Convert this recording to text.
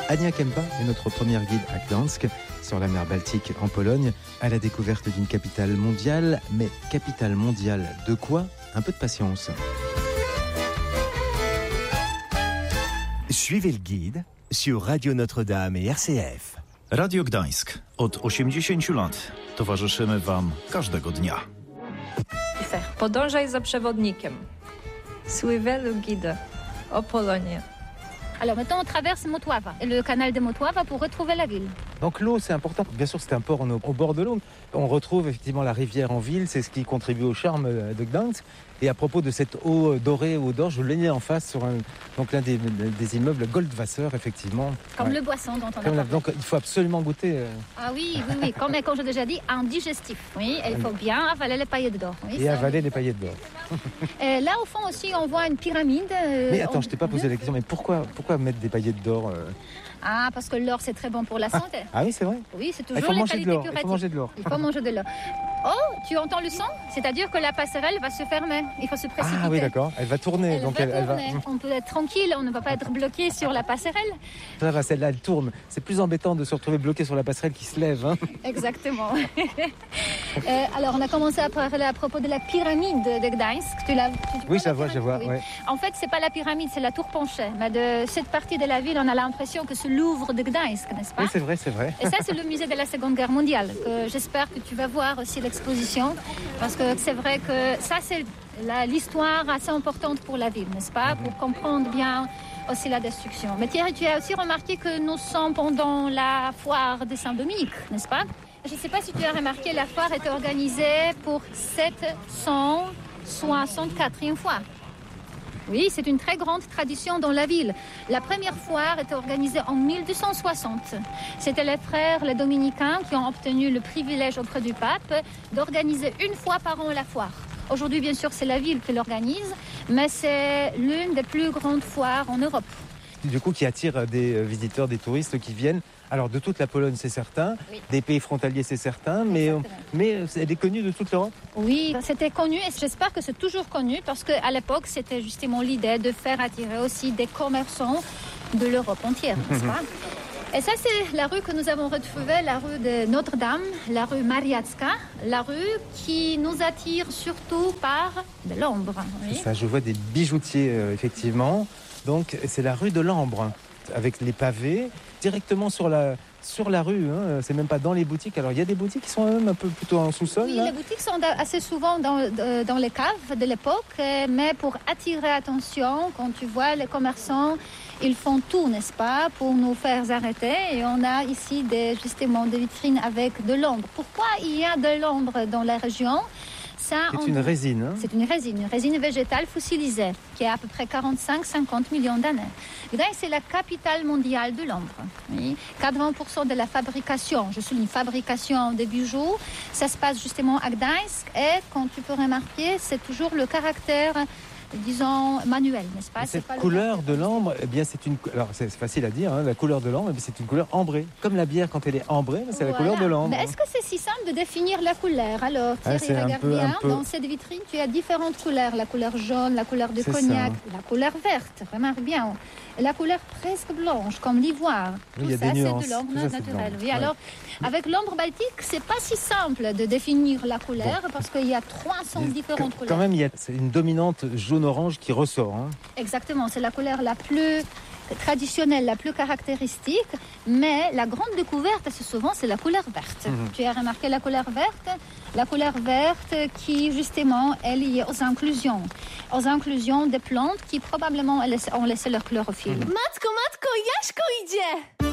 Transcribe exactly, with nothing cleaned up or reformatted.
Ania Kempa est notre première guide à Gdańsk, sur la mer Baltique en Pologne, à la découverte d'une capitale mondiale. Mais capitale mondiale de quoi? Un peu de patience. Suivez le guide sur Radio Notre-Dame et R C F. Radio Gdańsk. Od osiemdziesięciu lat towarzyszymy Wam każdego dnia. Podążaj za przewodnikiem. Suivez le guide. O Polonie. Alors maintenant, on traverse Motława, le canal de Motława pour retrouver la ville. Donc l'eau, c'est important. Bien sûr, c'est un port au bord de l'eau. On retrouve effectivement la rivière en ville, c'est ce qui contribue au charme de Gdańsk. Et à propos de cette eau dorée, eau d'or, je l'ai en face sur un, donc l'un des, des immeubles Goldwasser, effectivement. Comme ouais. le boisson dont on Comme a parlé. la, donc il faut absolument goûter. Euh... Ah oui, oui, oui. Comme, comme j'ai déjà dit, un digestif. Oui, il faut bien avaler les paillettes d'or. Oui, et avaler les paillettes d'or. Et là, au fond aussi, on voit une pyramide. Euh, mais attends, on... je t'ai pas posé la question, mais pourquoi, pourquoi mettre des paillettes d'or euh... Ah, parce que l'or, c'est très bon pour la santé. Ah, ah oui, c'est vrai. Oui, c'est il toujours faut les manger qualités de l'or. curatives. Il faut manger de l'or. Il faut manger de l'or. Oh, tu entends le son? C'est-à-dire que la passerelle va se fermer. Il faut se précipiter. Ah oui, d'accord. Elle va tourner. Elle donc va elle, elle tourner. va... On peut être tranquille, on ne va pas être bloqué sur la passerelle. Ça va, celle-là, elle tourne. C'est plus embêtant de se retrouver bloqué sur la passerelle qui se lève. Hein. Exactement. euh, alors, on a commencé à parler à propos de la pyramide de Gdańsk. Tu l'as, tu, tu oui, je la vois, je la vois. Oui. Ouais. En fait, c'est pas la pyramide, c'est la tour penchée. Mais de cette partie de la ville, on a l'impression que c'est le Louvre de Gdańsk, n'est-ce pas? Oui, c'est vrai, c'est vrai. Et ça, c'est le musée de la Seconde Guerre mondiale. Que j'espère que tu vas voir aussi l'exposition. Parce que c'est vrai que ça, c'est la, l'histoire assez importante pour la ville, n'est-ce pas? Pour comprendre bien aussi la destruction. Mais Thierry, tu as aussi remarqué que nous sommes pendant la foire de Saint-Dominique, n'est-ce pas? Je ne sais pas si tu as remarqué, la foire était organisée pour sept cent soixante-quatrième fois. Oui, c'est une très grande tradition dans la ville. La première foire était organisée en mille deux cent soixante. C'était les frères, les dominicains, qui ont obtenu le privilège auprès du pape d'organiser une fois par an la foire. Aujourd'hui, bien sûr, c'est la ville qui l'organise, mais c'est l'une des plus grandes foires en Europe. Du coup, qui attire des visiteurs, des touristes qui viennent. Alors, de toute la Pologne, c'est certain. Oui. Des pays frontaliers, c'est certain. Mais, mais elle est connue de toute l'Europe? Oui, c'était connu et j'espère que c'est toujours connu parce qu'à l'époque, c'était justement l'idée de faire attirer aussi des commerçants de l'Europe entière, n'est-ce pas? Et ça, c'est la rue que nous avons retrouvée, la rue de Notre-Dame, la rue Mariacka, la rue qui nous attire surtout par de l'ambre. Oui. Ça, je vois des bijoutiers, euh, effectivement. Donc, c'est la rue de l'Ambre, avec les pavés, directement sur la, sur la rue. Hein. C'est même pas dans les boutiques. Alors, il y a des boutiques qui sont même un peu plutôt en sous-sol. Oui, là. Les boutiques sont assez souvent dans, dans les caves de l'époque, mais pour attirer l'attention, quand tu vois les commerçants, ils font tout, n'est-ce pas, pour nous faire arrêter. Et on a ici des, justement des vitrines avec de l'ombre. Pourquoi il y a de l'ombre dans la région? Ça, c'est on... une résine. Hein. C'est une résine, une résine végétale fossilisée qui a à peu près quarante-cinq à cinquante millions d'années. Gdańsk, c'est la capitale mondiale de l'ombre. Oui. quatre-vingts pour cent de la fabrication, je souligne fabrication des bijoux, ça se passe justement à Gdańsk. Et quand tu peux remarquer, c'est toujours le caractère, disons, manuel, n'est-ce pas? Cette c'est pas couleur le... de l'ambre, eh bien, c'est une. Alors, c'est facile à dire, hein, la couleur de l'ambre, eh bien, c'est une couleur ambrée. Comme la bière, quand elle est ambrée, c'est voilà. La couleur de l'ambre. Mais est-ce que c'est si simple de définir la couleur? Alors, Thierry, ah, regarde peu, bien, peu... dans cette vitrine, tu as différentes couleurs. La couleur jaune, la couleur de c'est cognac, ça. La couleur verte, remarque bien. La couleur presque blanche, comme l'ivoire. Oui, Tout ça, c'est de l'ombre naturelle. Oui, ouais. Alors, avec l'ombre baltique, c'est pas si simple de définir la couleur bon. Parce qu'il y a trois cents Mais différentes quand couleurs. Quand même, il y a c'est une dominante jaune-orange qui ressort. Hein. Exactement, c'est la couleur la plus traditionnelle, la plus caractéristique, mais la grande découverte, c'est souvent, c'est la couleur verte. Mm-hmm. Tu as remarqué la couleur verte? La couleur verte qui, justement, est liée aux inclusions. Aux inclusions des plantes qui, probablement, ont laissé leur chlorophylle. Mm-hmm. Matko, matko, Jaśko idzie!